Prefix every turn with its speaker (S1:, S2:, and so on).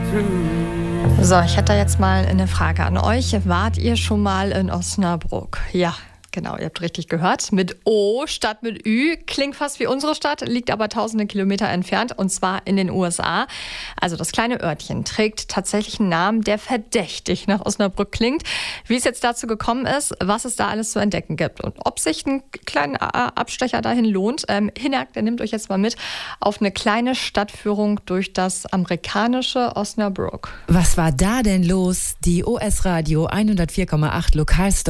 S1: So, ich hätte jetzt mal eine Frage an euch. Wart ihr schon mal in Osnabrück? Ja, genau, ihr habt richtig gehört. Mit O statt mit Ü. Klingt fast wie unsere Stadt, liegt aber tausende Kilometer entfernt, und zwar in den USA. Also das kleine Örtchen trägt tatsächlich einen Namen, der verdächtig nach Osnabrück klingt. Wie es jetzt dazu gekommen ist, was es da alles zu entdecken gibt und ob sich ein kleiner Abstecher dahin lohnt. Hinak, der nimmt euch jetzt mal mit auf eine kleine Stadtführung durch das amerikanische Osnabrück.
S2: Was war da denn los? Die OS Radio 104,8 Lokalstory.